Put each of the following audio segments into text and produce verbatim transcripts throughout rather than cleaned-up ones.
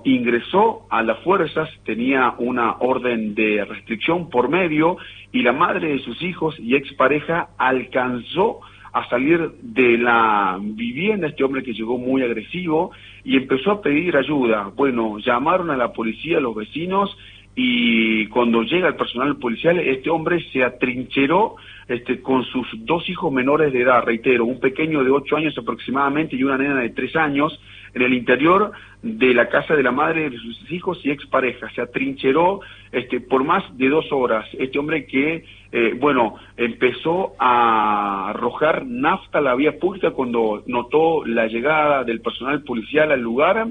ingresó a las fuerzas, tenía una orden de restricción por medio, y la madre de sus hijos y expareja alcanzó a salir de la vivienda, este hombre que llegó muy agresivo, y empezó a pedir ayuda. Bueno, llamaron a la policía, a los vecinos, y cuando llega el personal policial, este hombre se atrincheró este, con sus dos hijos menores de edad, reitero, un pequeño de ocho años aproximadamente y una nena de tres años, en el interior de la casa de la madre de sus hijos y expareja. Se atrincheró este, por más de dos horas. Este hombre que, eh, bueno, empezó a arrojar nafta a la vía pública cuando notó la llegada del personal policial al lugar,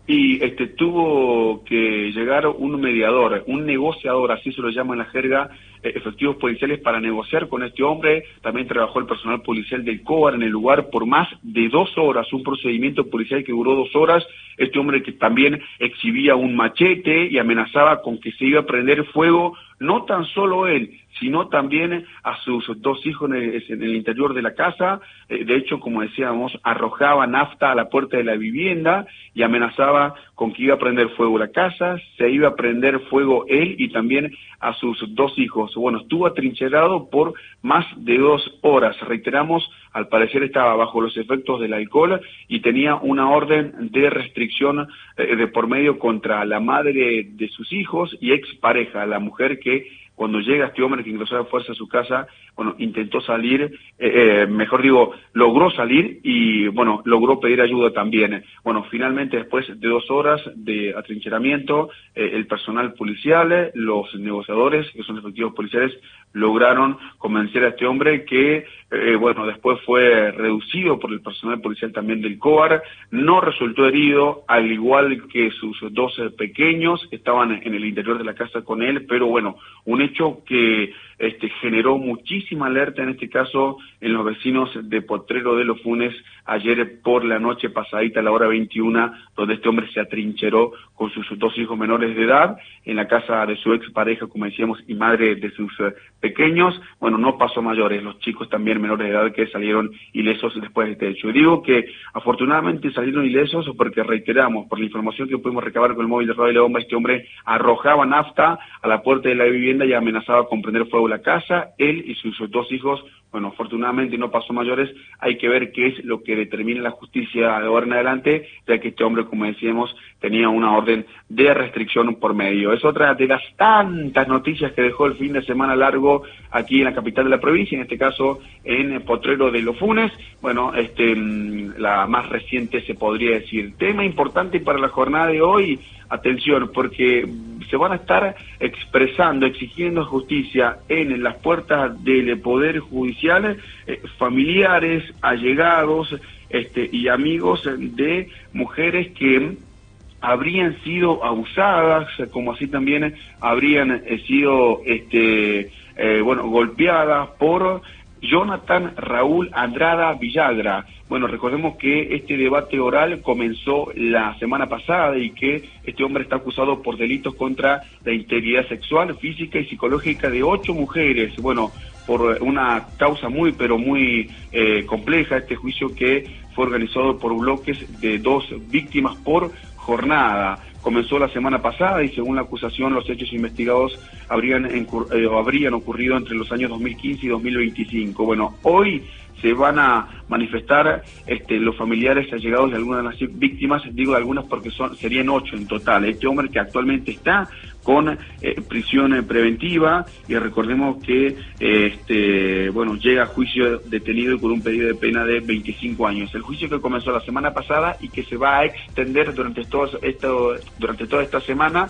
y este tuvo que llegar un mediador, un negociador, así se lo llama en la jerga, eh, efectivos policiales para negociar con este hombre. También trabajó el personal policial del COAR en el lugar por más de dos horas, un procedimiento policial que duró dos horas. Este hombre que también exhibía un machete y amenazaba con que se iba a prender fuego, no tan solo él, sino también a sus dos hijos en el, en el interior de la casa. Eh, de hecho, como decíamos, arrojaba nafta a la puerta de la vivienda y amenazaba con que iba a prender fuego la casa, se iba a prender fuego él y también a sus dos hijos. Bueno, estuvo atrincherado por más de dos horas. Reiteramos, al parecer estaba bajo los efectos del alcohol y tenía una orden de restricción eh, de por medio contra la madre de sus hijos y expareja, la mujer que cuando llega este hombre que ingresó a fuerza a su casa, bueno, intentó salir, eh, eh, mejor digo, logró salir y, bueno, logró pedir ayuda también. Bueno, finalmente, después de dos horas de atrincheramiento, eh, el personal policial, los negociadores, que son efectivos policiales, lograron convencer a este hombre que, eh, bueno, después fue reducido por el personal policial también del COAR, no resultó herido, al igual que sus dos pequeños que estaban en el interior de la casa con él, pero bueno, un hecho que este, generó muchísima alerta, en este caso, en los vecinos de Potrero de los Funes, ayer por la noche pasadita a la hora veintiuna, donde este hombre se atrincheró con sus dos hijos menores de edad, en la casa de su expareja, como decíamos, y madre de sus eh, pequeños. Bueno, no pasó a mayores, los chicos también menores de edad que salieron ilesos después de este hecho. Y digo que afortunadamente salieron ilesos porque, reiteramos, por la información que pudimos recabar con el móvil de Radio La Bomba, este hombre arrojaba nafta a la puerta de la vivienda y amenazaba con prender fuego la casa. Él y sus dos hijos, bueno, afortunadamente no pasó a mayores. Hay que ver qué es lo que determina la justicia de ahora en adelante, ya que este hombre, como decíamos, tenía una orden de restricción por medio. Es otra de las tantas noticias que dejó el fin de semana largo aquí en la capital de la provincia, en este caso en Potrero de los Funes. Bueno, este, la más reciente se podría decir. Tema importante para la jornada de hoy, atención, porque se van a estar expresando, exigiendo justicia en las puertas del Poder Judicial, eh, familiares, allegados este, y amigos de mujeres que habrían sido abusadas, como así también habrían eh, sido este, eh, bueno, golpeadas por Jonathan Raúl Andrada Villagra. Bueno, recordemos que este debate oral comenzó la semana pasada y que este hombre está acusado por delitos contra la integridad sexual, física y psicológica de ocho mujeres. Bueno, por una causa muy, pero muy eh, compleja, este juicio que fue organizado por bloques de dos víctimas por jornada. Comenzó la semana pasada y, según la acusación, los hechos investigados habrían, eh, habrían ocurrido entre los años dos mil quince y dos mil veinticinco. Bueno, hoy se van a manifestar este, los familiares allegados de algunas de las víctimas, digo de algunas porque son serían ocho en total. Este hombre que actualmente está con eh, prisión eh, preventiva, y recordemos que eh, este bueno llega a juicio detenido con un pedido de pena de veinticinco años. El juicio que comenzó la semana pasada y que se va a extender durante todo esto durante toda esta semana.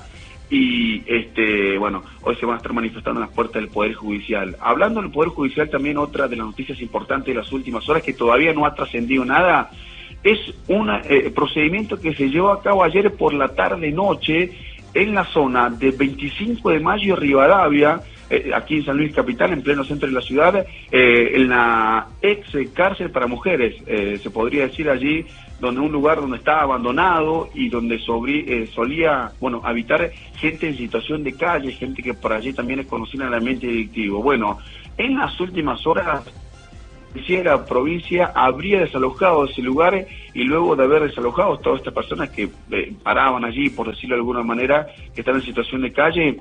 Y este bueno, hoy se van a estar manifestando en las puertas del Poder Judicial. Hablando del Poder Judicial, también otra de las noticias importantes de las últimas horas, que todavía no ha trascendido nada, es un eh, procedimiento que se llevó a cabo ayer por la tarde-noche en la zona de veinticinco de mayo y Rivadavia, eh, aquí en San Luis Capital, en pleno centro de la ciudad, eh, en la ex cárcel para mujeres, eh, se podría decir allí, donde un lugar donde estaba abandonado y donde sobre, eh, solía, bueno, habitar gente en situación de calle, gente que por allí también es conocida en el ambiente delictivo. Bueno, en las últimas horas, la policía de la provincia habría desalojado ese lugar y luego de haber desalojado a todas estas personas que eh, paraban allí, por decirlo de alguna manera, que están en situación de calle,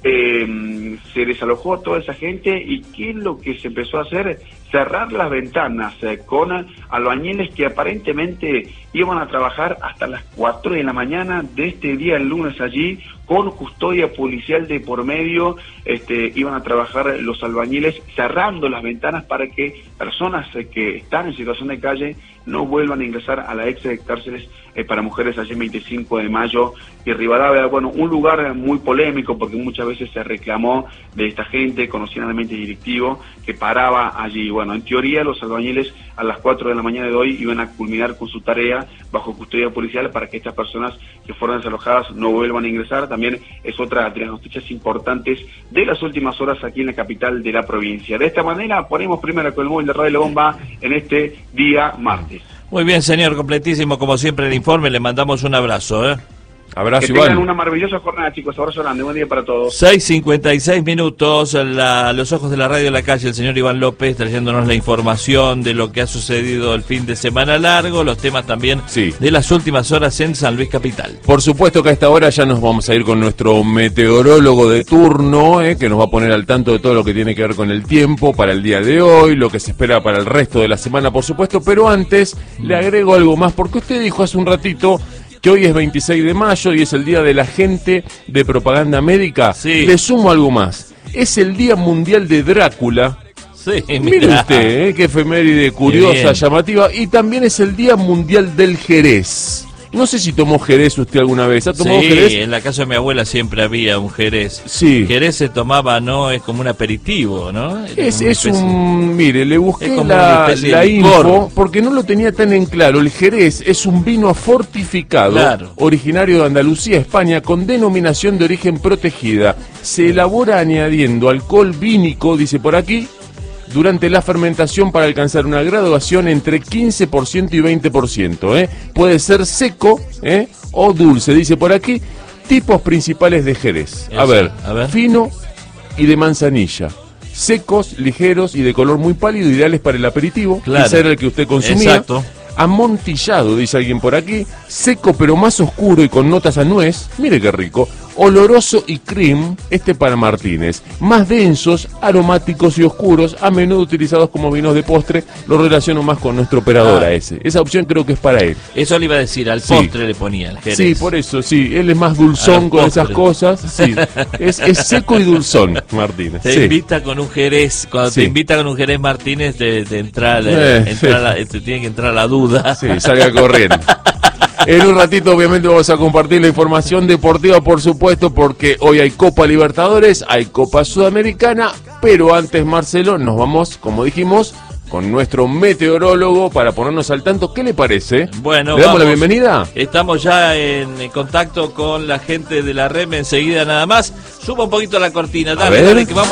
eh, se desalojó a toda esa gente. ¿Y qué es lo que se empezó a hacer? Cerrar las ventanas eh, con albañiles que aparentemente iban a trabajar hasta las cuatro de la mañana de este día, el lunes, allí, con custodia policial de por medio. Este, iban a trabajar los albañiles cerrando las ventanas para que personas eh, que están en situación de calle no vuelvan a ingresar a la ex cárceles eh, para mujeres allí en veinticinco de mayo y Rivadavia. Bueno, un lugar muy polémico porque muchas veces se reclamó de esta gente, conocidamente directivo, que paraba allí. Bueno, en teoría los albañiles a las cuatro de la mañana de hoy iban a culminar con su tarea bajo custodia policial para que estas personas que fueron desalojadas no vuelvan a ingresar. También es otra de las noticias importantes de las últimas horas aquí en la capital de la provincia. De esta manera ponemos primero con el móvil de Radio La Bomba en este día martes. Muy bien, señor, completísimo como siempre el informe, le mandamos un abrazo, ¿eh? Abrazo, que Iván. tengan una maravillosa jornada, chicos. Abrazo grande, buen día para todos. seis cincuenta y seis minutos, la, los ojos de la radio de la calle, el señor Iván López trayéndonos la información de lo que ha sucedido el fin de semana largo, los temas también sí. de las últimas horas en San Luis Capital. Por supuesto que a esta hora ya nos vamos a ir con nuestro meteorólogo de turno, eh, que nos va a poner al tanto de todo lo que tiene que ver con el tiempo para el día de hoy, lo que se espera para el resto de la semana, por supuesto, pero antes le agrego algo más, porque usted dijo hace un ratito que hoy es veintiséis de mayo y es el Día del Agente de Propaganda Médica. Sí. Le sumo algo más. Es el Día Mundial de Drácula. Sí, Mire usted, ¿eh? Qué efeméride curiosa, llamativa. Y también es el Día Mundial del Jerez. No sé si tomó Jerez usted alguna vez. ¿Ha tomado sí, Jerez? en la casa de mi abuela siempre había un Jerez. Sí. Jerez se tomaba, ¿no? Es como un aperitivo, ¿no? Era Es, como es una especie- un... Mire, le busqué Es como la, una especie la de licor. info porque no lo tenía tan en claro. El Jerez es un vino fortificado, Claro. originario de Andalucía, España, con denominación de origen protegida. Se elabora añadiendo alcohol vínico, dice por aquí, durante la fermentación para alcanzar una graduación entre quince por ciento y veinte por ciento. ¿eh? Puede ser seco ¿eh? o dulce, dice por aquí. Tipos principales de Jerez. A Eso, ver, a ver. fino y de manzanilla. Secos, ligeros y de color muy pálido, ideales para el aperitivo. Claro. Ese era el que usted consumía. Exacto. Amontillado, dice alguien por aquí. Seco pero más oscuro y con notas a nuez. Mire qué rico. Oloroso y cream, este para Martínez. Más densos, aromáticos y oscuros, a menudo utilizados como vinos de postre. Lo relaciono más con nuestro operador Ah. a ese. Esa opción creo que es para él. Eso le iba a decir, al Sí. postre le ponía el Jerez. Sí, por eso, sí. Él es más A dulzón los con esas postres. cosas. Sí. Es, es seco y dulzón, Martínez. Te Sí. invita con un Jerez, cuando Sí. te invita con un Jerez Martínez, te, te entra, la, Eh, entra sí. la- te tiene que entrar la duda. Sí, salga corriendo. En un ratito obviamente vamos a compartir la información deportiva, por supuesto, porque hoy hay Copa Libertadores, hay Copa Sudamericana, pero antes, Marcelo, nos vamos, como dijimos, con nuestro meteorólogo para ponernos al tanto. ¿Qué le parece? Bueno, ¿le damos la vamos. bienvenida? Estamos ya en, en contacto con la gente de la R E M enseguida nada más. Suba un poquito la cortina, dale, ver. dale, que vamos.